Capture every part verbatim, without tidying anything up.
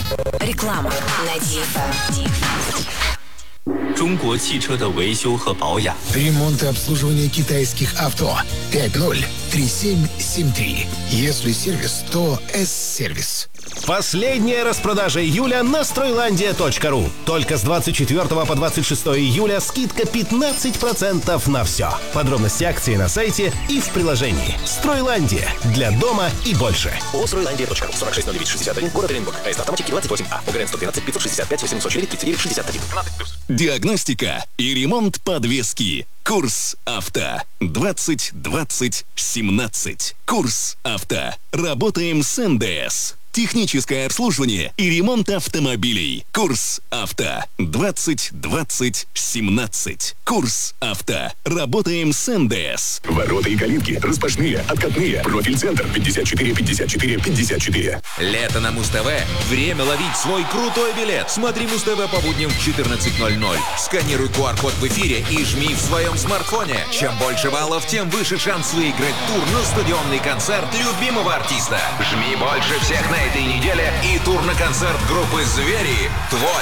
Реклама на ди эф эм. 中国汽车的维修和保养。 Ремонт и обслуживание китайских авто. пять ноль три семь семь три. Если сервис, то С-сервис. Последняя распродажа июля на стройландия точка ру. Только с двадцать четвёртого по двадцать шестое июля скидка пятнадцать процентов на все. Подробности акции на сайте и в приложении. Стройландия. Для дома и больше. о стройландия точка ру. сорок шесть ноль девять шестьдесят один. Город Оренбург. АЭС автоматики двадцать восемь А. ОГРН сто двенадцать пятьсот шестьдесят пять восемьсот четыре тридцать девять шестьдесят один. Диагностика и ремонт подвески. Курс авто. двадцать двадцать семнадцать. Курс авто. Работаем с эн дэ эс. Техническое обслуживание и ремонт автомобилей. Курс авто. двадцать двадцать семнадцать. Курс авто. Работаем с эн дэ эс. Ворота и калитки распашные, откатные. Профиль-центр пятьдесят четыре пятьдесят четыре пятьдесят четыре. Лето на Муз-ТВ. Время ловить свой крутой билет. Смотри Муз-ТВ по будням в четырнадцать ноль ноль. Сканируй ку ар код в эфире и жми в своем смартфоне. Чем больше баллов, тем выше шанс выиграть тур на стадионный концерт любимого артиста. Жми больше всех на этой неделе, и тур на концерт группы «Звери» твой.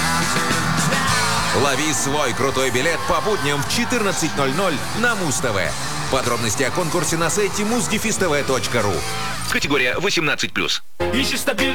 Лови свой крутой билет по будням в четырнадцать ноль ноль на Муз-ТВ. Подробности о конкурсе на сайте муз дефис тэ вэ точка ру. Категория восемнадцать плюс.